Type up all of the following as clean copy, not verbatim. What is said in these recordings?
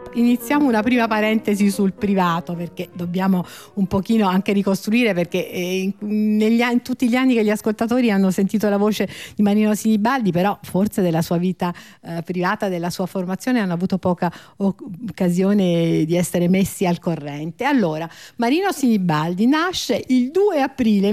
iniziamo una prima parentesi sul privato, perché dobbiamo un pochino anche ricostruire, perché in tutti gli anni che gli ascoltatori hanno sentito la voce di Marino Sinibaldi, però forse della sua vita privata, della sua formazione, hanno avuto poca occasione di essere messi al corrente. Allora, Marino Sinibaldi nasce il 2 aprile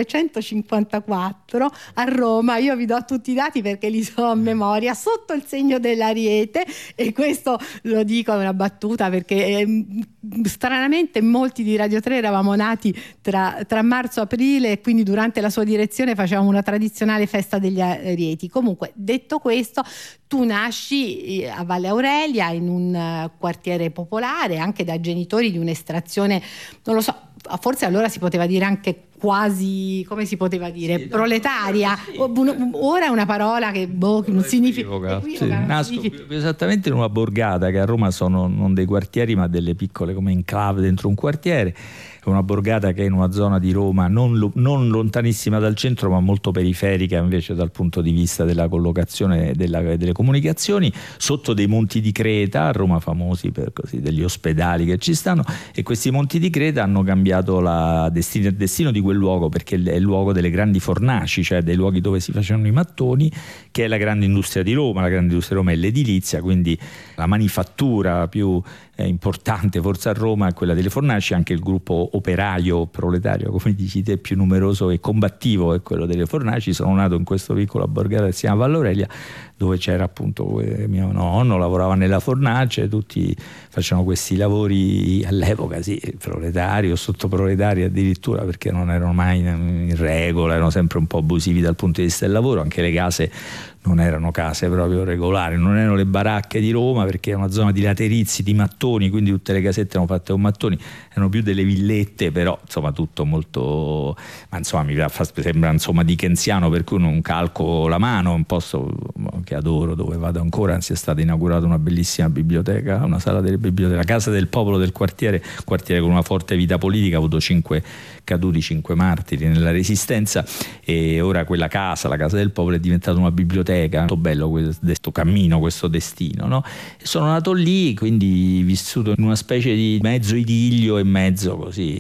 1954 a Roma. Io vi do tutti i dati perché li so a memoria, sotto il segno dell'Ariete, e questo lo dico è una battuta perché stranamente molti di Radio 3 eravamo nati tra marzo e aprile, e quindi durante la sua direzione facevamo una tradizionale festa degli Arieti. Comunque, detto questo, tu nasci a Valle Aurelia in un quartiere popolare, anche da genitori di un'estrazione, non lo so, forse allora si poteva dire anche quasi, come si poteva dire, sì, proletaria. Sì. Ora è una parola che non significa. Sì, nasco più esattamente in una borgata, che a Roma sono non dei quartieri ma delle piccole come enclave dentro un quartiere. È una borgata che è in una zona di Roma non lontanissima dal centro, ma molto periferica invece dal punto di vista della collocazione delle comunicazioni, sotto dei monti di Creta, a Roma famosi per così degli ospedali che ci stanno, e questi monti di Creta hanno cambiato il destino di quel luogo, perché è il luogo delle grandi fornaci, cioè dei luoghi dove si facevano i mattoni, che è la grande industria di Roma. La grande industria di Roma è l'edilizia, quindi la manifattura più importante forse a Roma è quella delle fornaci. Anche il gruppo operaio proletario, come dici te, più numeroso e combattivo è quello delle fornaci. Sono nato in questo piccolo borgata che si chiama Valle Aurelia, dove c'era appunto mio nonno, lavorava nella fornace, tutti facevano questi lavori all'epoca, sì, proletari o sottoproletari addirittura, perché non erano mai in regola, erano sempre un po' abusivi dal punto di vista del lavoro. Anche le case non erano case proprio regolari, non erano le baracche di Roma, perché è una zona di laterizi, di mattoni, quindi tutte le casette erano fatte con mattoni, erano più delle villette, però insomma tutto molto, ma insomma sembra insomma dickensiano, per cui non calco la mano. Un posto che adoro, dove vado ancora, anzi è stata inaugurata una bellissima biblioteca, una sala delle biblioteche, la Casa del Popolo del quartiere con una forte vita politica, ha avuto 5 caduti, 5 martiri nella Resistenza, e ora quella casa, la Casa del Popolo, è diventata una biblioteca. Molto bello questo cammino, questo destino, no? E sono nato lì, quindi vissuto in una specie di mezzo idillio e mezzo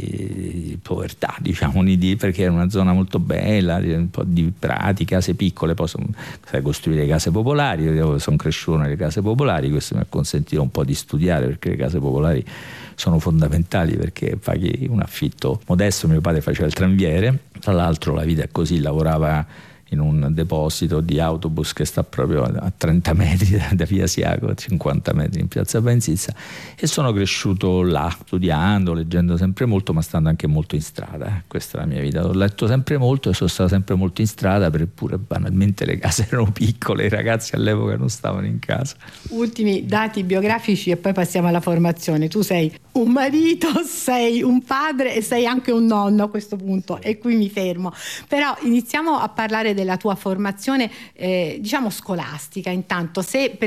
così povertà, diciamo, perché era una zona molto bella, un po' di prati, case piccole, poi sai costruire case popolari. Io sono cresciuto nelle case popolari, questo mi ha consentito un po' di studiare, perché le case popolari sono fondamentali, perché paghi un affitto modesto. Mio padre faceva il tranviere, tra l'altro la vita è così, lavorava in un deposito di autobus che sta proprio a 30 metri da via Asiago, a 50 metri in piazza Pansizza, e sono cresciuto là, studiando, leggendo sempre molto, ma stando anche molto in strada. Questa è la mia vita, ho letto sempre molto e sono stato sempre molto in strada, eppure banalmente le case erano piccole, i ragazzi all'epoca non stavano in casa. Ultimi dati biografici e poi passiamo alla formazione. Tu sei un marito, sei un padre e sei anche un nonno a questo punto, e qui mi fermo. Però iniziamo a parlare della tua formazione diciamo scolastica. Intanto, se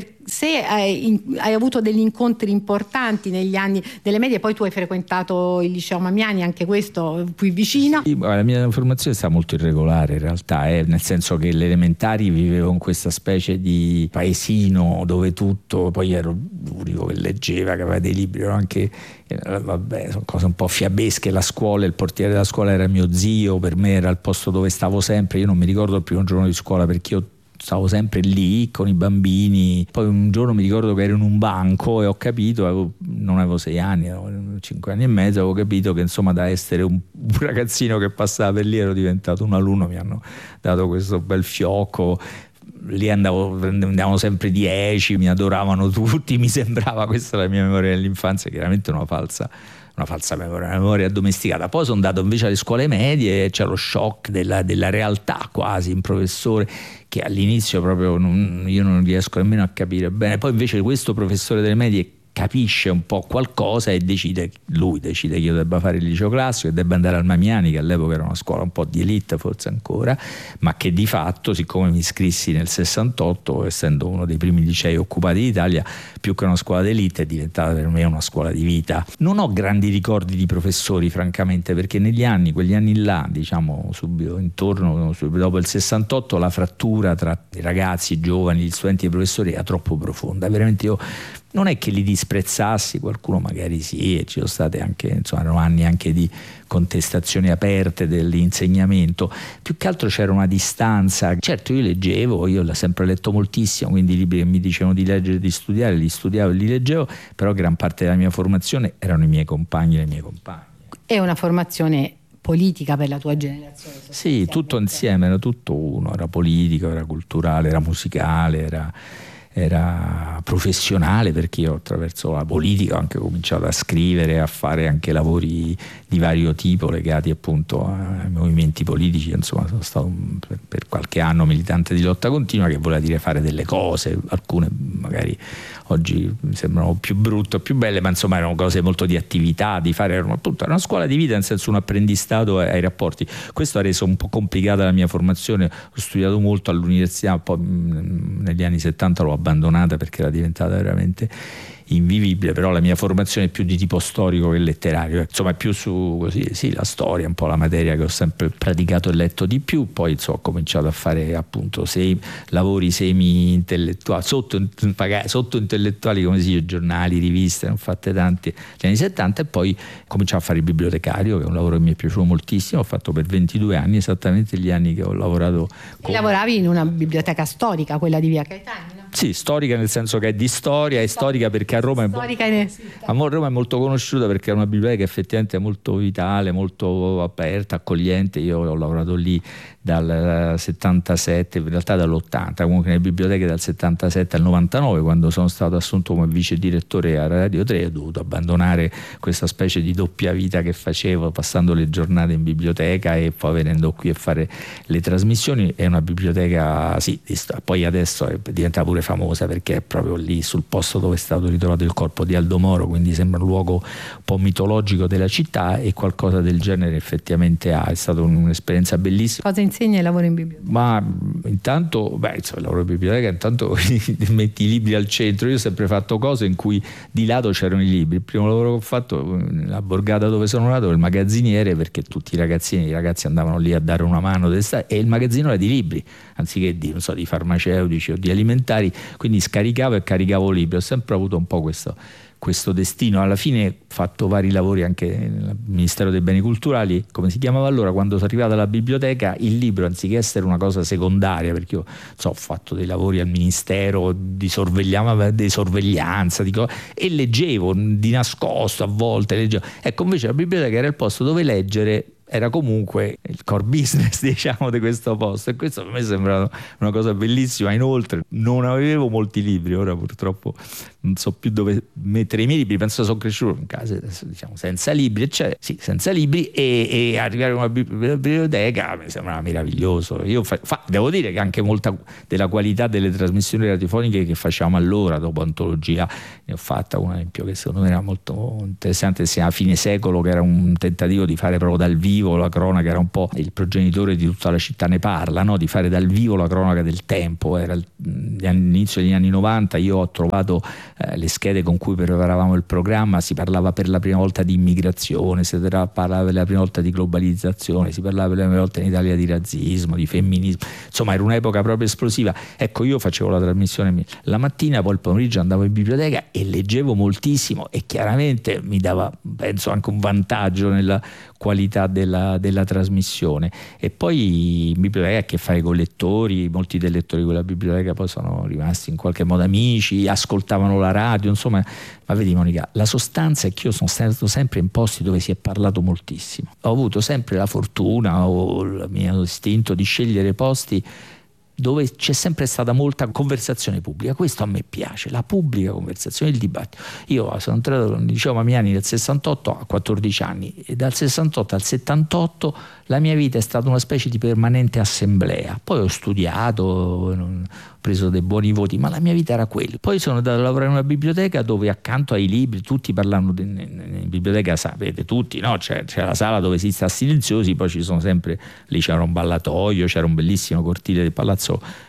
hai avuto degli incontri importanti negli anni delle medie, poi tu hai frequentato il liceo Mamiani, anche questo qui vicino. Sì, la mia formazione è stata molto irregolare in realtà, nel senso che le elementari vivevo in questa specie di paesino dove tutto, poi ero l'unico che leggeva, che aveva dei libri, ero anche vabbè, sono cose un po' fiabesche. La scuola, il portiere della scuola era mio zio, per me era il posto dove stavo sempre. Io non mi ricordo il primo giorno di scuola, perché io stavo sempre lì con i bambini. Poi un giorno mi ricordo che ero in un banco e ho capito, non avevo 6 anni, avevo 5 anni e mezzo, avevo capito che insomma da essere un ragazzino che passava per lì ero diventato un alunno. Mi hanno dato questo bel fiocco. Lì andavano sempre 10, mi adoravano tutti, mi sembrava, questa è la mia memoria dell'infanzia, chiaramente una falsa memoria, una memoria addomesticata. Poi sono andato invece alle scuole medie e c'è lo shock della realtà, quasi, un professore che all'inizio proprio io non riesco nemmeno a capire bene. Poi invece questo professore delle medie capisce un po' qualcosa e decide che io debba fare il liceo classico e debba andare al Mamiani, che all'epoca era una scuola un po' di elite forse ancora, ma che di fatto, siccome mi iscrissi nel 68, essendo uno dei primi licei occupati d'Italia, più che una scuola d'élite è diventata per me una scuola di vita. Non ho grandi ricordi di professori, francamente, perché negli anni, quegli anni là, diciamo subito dopo il 68, la frattura tra i ragazzi, i giovani, gli studenti e i professori era troppo profonda. Veramente io non è che li disprezzassi, qualcuno magari sì, e ci sono state anche, insomma, erano anni anche di contestazioni aperte dell'insegnamento, più che altro c'era una distanza. Certo, io l'ho sempre letto moltissimo, quindi i libri che mi dicevano di leggere e di studiare li studiavo e li leggevo, però gran parte della mia formazione erano i miei compagni e le mie compagne. È una formazione politica per la tua generazione? Sì, tutto insieme, era tutto uno, era politico, era culturale, era musicale, era professionale, perché io attraverso la politica ho anche cominciato a scrivere, a fare anche lavori di vario tipo legati appunto ai movimenti politici. Insomma, sono stato per qualche anno militante di lotta continua, che vuol dire fare delle cose, alcune magari oggi mi sembrano più brutte o più belle, ma insomma erano cose molto di attività, di fare, era una scuola di vita, nel senso un apprendistato ai rapporti. Questo ha reso un po' complicata la mia formazione. Ho studiato molto all'università, poi negli anni 70 l'ho abbandonata perché era diventata veramente invivibile, però la mia formazione è più di tipo storico che letterario, insomma è più su così, sì, la storia, un po' la materia che ho sempre praticato e letto di più. Poi insomma, ho cominciato a fare appunto lavori semi intellettuali, sotto intellettuali, come si dice, giornali, riviste, ne ho fatte tanti negli anni 70, e poi ho cominciato a fare il bibliotecario, che è un lavoro che mi è piaciuto moltissimo. Ho fatto per 22 anni, esattamente gli anni che ho lavorato Lavoravi in una biblioteca storica, quella di Via Caetani, no? Sì, storica nel senso che è di storia, è storica perché a Roma Roma è molto conosciuta perché è una biblioteca effettivamente molto vitale, molto aperta, accogliente. Io ho lavorato lì dal 77, in realtà dall'80, comunque nelle biblioteche dal 77 al 99, quando sono stato assunto come vice direttore a Radio 3. Ho dovuto abbandonare questa specie di doppia vita che facevo, passando le giornate in biblioteca e poi venendo qui a fare le trasmissioni. È una biblioteca, sì, poi adesso è diventata pure famosa perché è proprio lì sul posto dove è stato ritrovato il corpo di Aldo Moro, quindi sembra un luogo un po' mitologico della città, e qualcosa del genere effettivamente è stata un'esperienza bellissima. Cosa insegna il lavoro in biblioteca? Ma intanto, il lavoro in biblioteca, intanto metti i libri al centro. Io ho sempre fatto cose in cui di lato c'erano i libri. Il primo lavoro che ho fatto nella borgata dove sono nato, il magazziniere, perché tutti i ragazzi andavano lì a dare una mano d'estate, e il magazzino era di libri anziché di farmaceutici o di alimentari, quindi scaricavo e caricavo libri. Ho sempre avuto un po' questo destino. Alla fine ho fatto vari lavori anche nel Ministero dei Beni Culturali, come si chiamava allora. Quando sono arrivato alla biblioteca, il libro, anziché essere una cosa secondaria, perché io ho fatto dei lavori al Ministero di sorveglianza e leggevo di nascosto, a volte leggevo. Ecco, invece la biblioteca era il posto dove leggere era comunque il core business, diciamo, di questo posto, e questo per me sembra una cosa bellissima. Inoltre non avevo molti libri, ora purtroppo non so più dove mettere i miei libri. Penso sono cresciuto in casa adesso, diciamo, senza libri, eccetera. Sì, senza libri, e arrivare a una biblioteca mi sembra meraviglioso. Io devo dire che anche molta della qualità delle trasmissioni radiofoniche che facciamo allora, dopo Antologia, ne ho fatta una esempio che secondo me era molto interessante, si chiama Fine Secolo, che era un tentativo di fare proprio dal vivo la cronaca. Era un po' il progenitore di Tutta la città ne parla, no? Di fare dal vivo la cronaca del tempo. Era l'inizio degli anni 90. Io ho trovato le schede con cui preparavamo il programma. Si parlava per la prima volta di immigrazione, si parlava per la prima volta di globalizzazione, si parlava per la prima volta in Italia di razzismo, di femminismo. Insomma, era un'epoca proprio esplosiva. Ecco, io facevo la trasmissione la mattina, poi il pomeriggio andavo in biblioteca e leggevo moltissimo, e chiaramente mi dava, penso, anche un vantaggio nella qualità della trasmissione. E poi in biblioteca a che fare con lettori, molti dei lettori di quella biblioteca poi sono rimasti in qualche modo amici, ascoltavano la radio, insomma. Ma vedi Monica, la sostanza è che io sono stato sempre in posti dove si è parlato moltissimo. Ho avuto sempre la fortuna o il mio istinto di scegliere posti dove c'è sempre stata molta conversazione pubblica. Questo a me piace, la pubblica conversazione, il dibattito. Io sono entrato, dicevo, Mamiani nel 68 a 14 anni, e dal 68 al 78 la mia vita è stata una specie di permanente assemblea. Poi ho studiato, ho preso dei buoni voti, ma la mia vita era quella. Poi sono andato a lavorare in una biblioteca dove accanto ai libri tutti parlano in biblioteca, sapete tutti, no? C'è la sala dove si sta silenziosi, poi ci sono sempre, lì c'era un ballatoio, c'era un bellissimo cortile del palazzo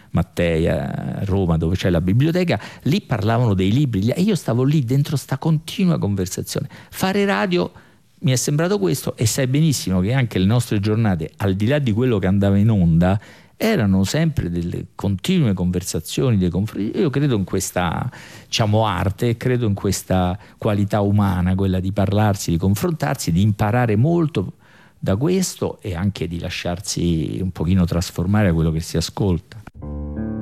Mattei a Roma, dove c'è la biblioteca, lì parlavano dei libri e io stavo lì dentro sta continua conversazione. Fare radio mi è sembrato questo, e sai benissimo che anche le nostre giornate, al di là di quello che andava in onda, erano sempre delle continue conversazioni, dei confronti. Io credo in questa, diciamo, arte, credo in questa qualità umana, quella di parlarsi, di confrontarsi, di imparare molto da questo e anche di lasciarsi un pochino trasformare da quello che si ascolta.